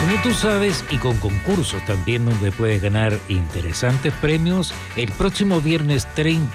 Como tú sabes, y con concursos también donde puedes ganar interesantes premios, el próximo viernes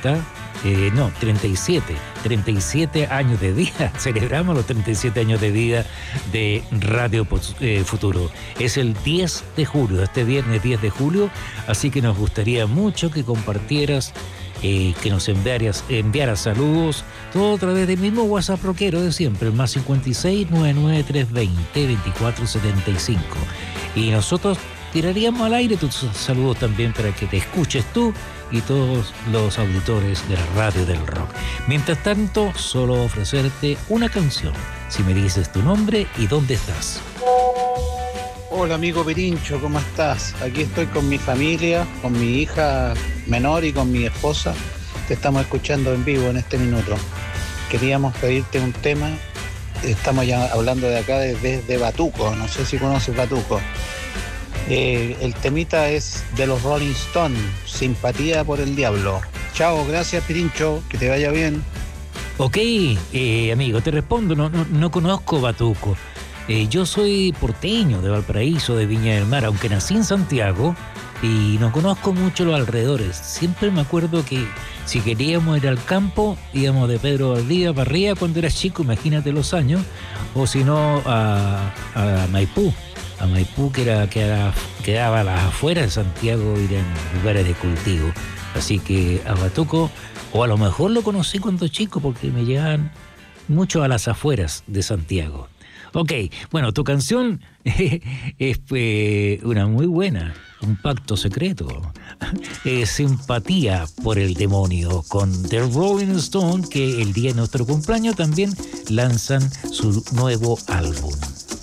37 años de vida, celebramos los 37 años de vida de Radio Futuro. Es el 10 de julio, este viernes 10 de julio, así que nos gustaría mucho que compartieras, que nos enviaras saludos, todo a través del mismo WhatsApp rockero de siempre, el más 56 99 320 2475. Y nosotros tiraríamos al aire tus saludos también para que te escuches tú y todos los auditores de la radio del rock. Mientras tanto, solo ofrecerte una canción, si me dices tu nombre y dónde estás. Hola amigo Pirincho, ¿cómo estás? Aquí estoy con mi familia, con mi hija menor y con mi esposa. Te estamos escuchando en vivo en este minuto. Queríamos pedirte un tema. Estamos ya hablando de acá desde Batuco, no sé si conoces Batuco. El temita es de los Rolling Stones, Simpatía por el Diablo. Chao, gracias Pirincho, que te vaya bien. Ok, amigo, te respondo, no conozco Batuco. Yo soy porteño de Valparaíso, de Viña del Mar, aunque nací en Santiago y no conozco mucho los alrededores. Siempre me acuerdo que si queríamos ir al campo, íbamos de Pedro Valdivia para arriba cuando era chico, imagínate los años, o si no a Maipú. A Maipú, quedaba a las afueras de Santiago, ir en lugares de cultivo. Así que a Batuco, o a lo mejor lo conocí cuando chico, porque me llevaban mucho a las afueras de Santiago. Ok, bueno, tu canción es una muy buena, un pacto secreto. Simpatía por el demonio, con The Rolling Stone, que el día de nuestro cumpleaños también lanzan su nuevo álbum.